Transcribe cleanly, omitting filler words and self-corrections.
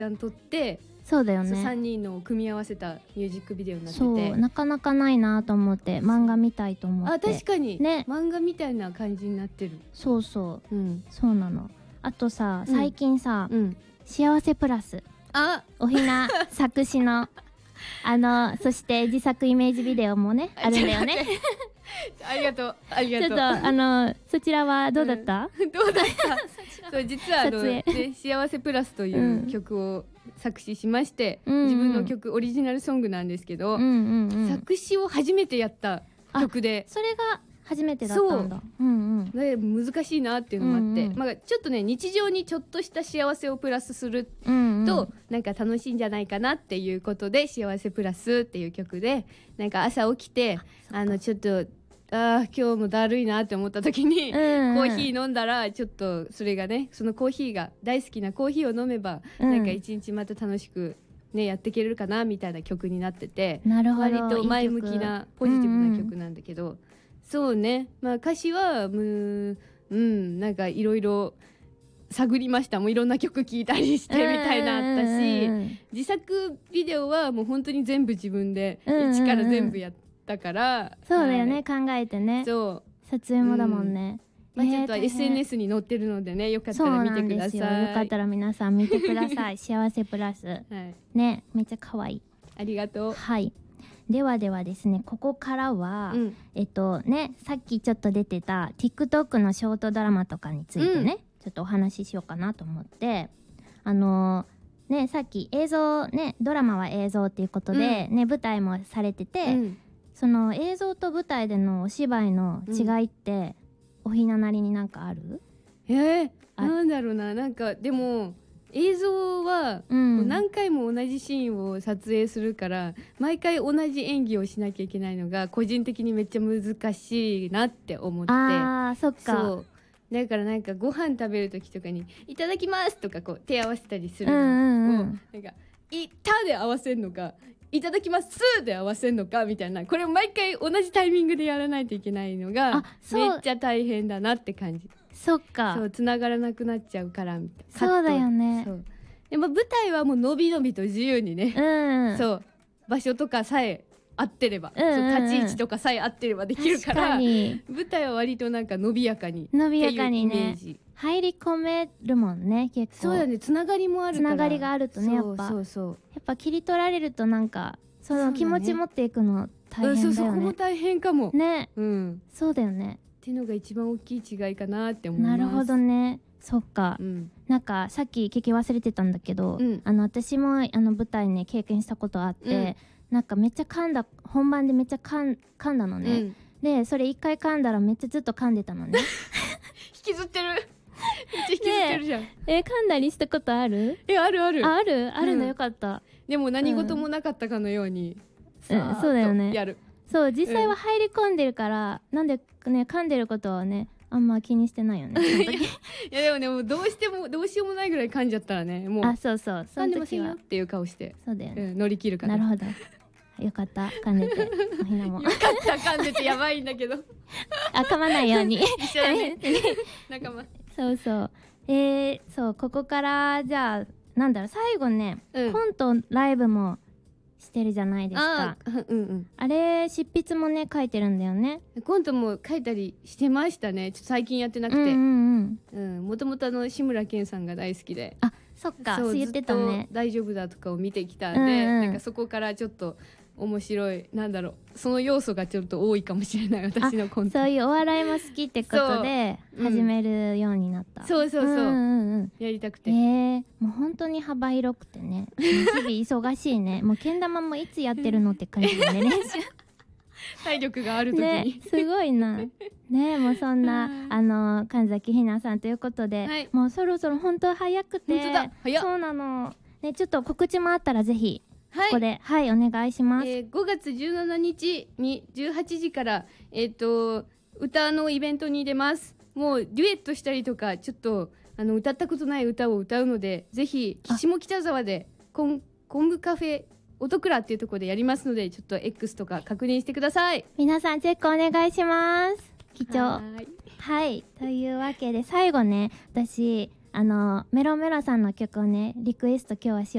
撮ってそうだよね。 3人の組み合わせたミュージックビデオになってて、 そうなかなかないなと思って漫画みたいと思って。 あ確かに、 ね、 漫画みたいな感じになってる。 そうそう、 うん、 そうなの。あとさ、 うん、 最近さ、 うん、 幸せプラスおひな作詞のそして自作イメージビデオもねあるんだよね。 ありがとうありがとう。 ちょっとそちらはどうだった？ どうだったそう実は幸せプラスという曲を作詞しまして、自分の曲オリジナルソングなんですけど、作詞を初めてやった曲で、 それが初めてだったんだ。 で難しいなっていうのもあって、ちょっとね日常にちょっとした幸せをプラスすると、なんか楽しいんじゃないかなっていうことで幸せプラスっていう曲で、なんか朝起きてちょっと今日もだるいなって思った時に、コーヒー飲んだらちょっとそれがね、そのコーヒーが大好きなコーヒーを飲めば、なんか一日また楽しくねやっていけるかなみたいな曲になってて、割と前向きなポジティブな曲なんだけど、そうね、歌詞はなんかいろいろ探りました。もういろんな曲聴いたりしてみたいなあったし、自作ビデオはもう本当に全部自分で一から全部やったから、 そうだよね、考えてね。 そう撮影もだもんね。 ちょっと SNS に載ってるのでね、よかったら見てください。 よかったら皆さん見てください。幸せプラス、ね、めっちゃ可愛い。 ありがとう。 はい、ではですね、ここからは、さっきちょっと出てた TikTok のショートドラマとかについてね、ちょっとお話ししようかなと思って、さっき映像ね、ドラマは映像っていうことで、舞台もされてて、その映像と舞台でのお芝居の違いって、おひななりになんかある？ なんだろうな、なんかでも映像は何回も同じシーンを撮影するから、毎回同じ演技をしなきゃいけないのが個人的にめっちゃ難しいなって思って。 そっか。そうだからなんかご飯食べる時とかに「いただきます」とかこう手合わせたりするのを、なんか「いた」で合わせるのか「いただきます」で合わせるのかみたいな、これを毎回同じタイミングでやらないといけないのがめっちゃ大変だなって感じ。 そっか。 そう、繋がらなくなっちゃうからみたいな。 そうだよね。 でも舞台はもうのびのびと自由にね、そう場所とかさえ合ってれば、立ち位置とかさえ合ってればできるから、舞台は割となんか伸びやかにっていうイメージ。 入り込めるもんね、結構。 そうだね、つながりもあるから。 つながりがあるとね、やっぱやっぱ切り取られるとなんかその気持ち持っていくの大変だよね。 そこも大変かもね。そうだよねっていうのが一番大きい違いかなって思います。 なるほどね。そっか、なんかさっき聞き忘れてたんだけど、私も舞台ね経験したことあって、なんかめっちゃ本番でめっちゃ噛んだのね、でそれ一回噛んだらめっちゃずっと噛んでたのね。 引きずってる。めっちゃ引きずってるじゃん。 噛んだりしたことある？ あるあるあるの、よかった。 でも何事もなかったかのようにそうだよね。 やる。 そう実際は入り込んでるから、なんでね噛んでることはねあんま気にしてないよね。 いやでもね、もうどうしようもないぐらい噛んじゃったらね、もうそうその時はっていう顔して、 そうだよね、 乗り切るから。 なるほど、よかった噛んでて。おひなもよかった噛んでてやばいんだけど。 噛まないように。 一緒だね。仲間。 そうここからじゃあなんだろう、最後ね、コントライブもしてるじゃないですか。あれ執筆もね書いてるんだよね。 コントも書いたりしてましたね。ちょっと最近やってなくて、もともと志村けんさんが大好きで、 そっか、そう言ってたね。 大丈夫だとかを見てきたんで、なんかそこからちょっと面白い、なんだろう、その要素がちょっと多いかもしれない、私のコント。 そういうお笑いも好きってことで始めるようになった。 そうやりたくて。 もう本当に幅広くてね、日々忙しいね。もうけん玉もいつやってるのって感じでね、練習体力がある時にね、すごいな。ね、もうそんな神崎ひなさんということで、もうそろそろ本当早くて、そうなのね。ちょっと告知もあったらぜひここでお願いします。 5月17日に18時から歌のイベントに出ます。もうデュエットしたりとか、ちょっと歌ったことない歌を歌うので、ぜひ下北沢でコングカフェおとくらっていうところでやりますので、ちょっと X とか確認してください。 皆さんチェックお願いします。貴重。はい、というわけで最後ね、私メロンメロンさんの曲をねリクエスト今日はしよう